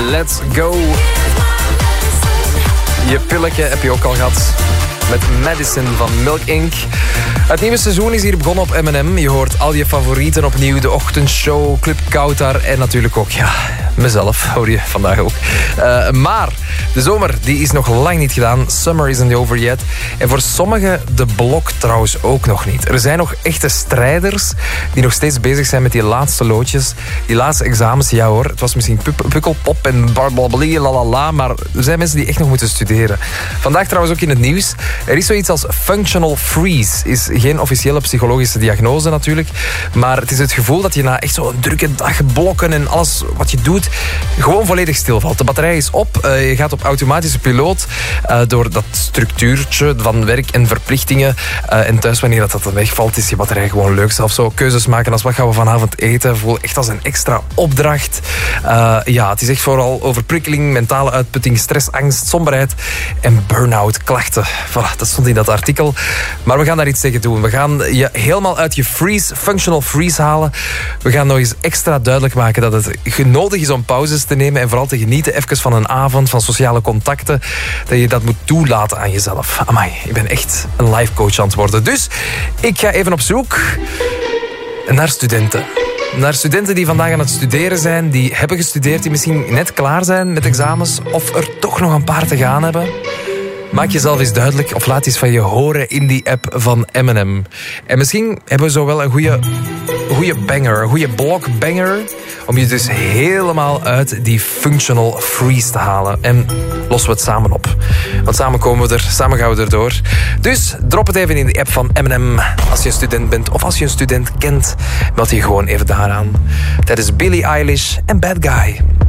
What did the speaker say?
Let's go. Je pilletje heb je ook al gehad. Met Madison van Milk Inc. Het nieuwe seizoen is hier begonnen op M&M. Je hoort al je favorieten opnieuw. De ochtendshow, Club Kautar en natuurlijk ook, mezelf hoor je vandaag ook. Maar de zomer die is nog lang niet gedaan. Summer isn't over yet. En voor sommigen de blok trouwens ook nog niet. Er zijn nog echte strijders die nog steeds bezig zijn met die laatste loodjes. Die laatste examens, ja hoor. Het was misschien pukkelpop en blablabla, lalala. Maar er zijn mensen die echt nog moeten studeren. Vandaag trouwens ook in het nieuws. Er is zoiets als functional freeze. Is geen officiële psychologische diagnose natuurlijk. Maar het is het gevoel dat je na echt zo'n drukke dag blokken en alles wat je doet gewoon volledig stilvalt. De batterij is op. Je gaat op automatische piloot door dat structuurtje van werk en verplichtingen. En thuis, wanneer dat dan wegvalt, is je batterij gewoon leuk. Zelf zo keuzes maken als wat gaan we vanavond eten. Voel echt als een extra opdracht. Het is echt vooral overprikkeling, mentale uitputting, stress, angst, somberheid en burn-out klachten. Voilà, dat stond in dat artikel. Maar we gaan daar iets tegen doen. We gaan je helemaal uit je functional freeze halen. We gaan nog eens extra duidelijk maken dat het nodig is om pauzes te nemen en vooral te genieten even van een avond, van sociale contacten. Dat je dat moet toelaten aan jezelf. Amai, ik ben echt een life coach aan het worden. Dus ik ga even op zoek naar studenten. Naar studenten die vandaag aan het studeren zijn, die hebben gestudeerd, die misschien net klaar zijn met examens of er toch nog een paar te gaan hebben. Maak jezelf eens duidelijk of laat eens van je horen in die app van M&M. En misschien hebben we zo wel een goede banger, een goede blokbanger, om je dus helemaal uit die functional freeze te halen. En lossen we het samen op. Want samen komen we er, samen gaan we erdoor. Dus drop het even in de app van M&M. Als je een student bent of als je een student kent, meld je gewoon even daaraan. Dat is Billie Eilish en Bad Guy.